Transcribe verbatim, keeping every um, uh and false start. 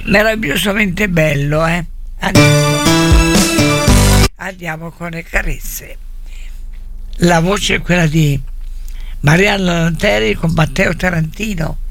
meravigliosamente bello, eh? Andiamo. Andiamo con le carezze. La voce è quella di Marianna Lanteri con Matteo Tarantino.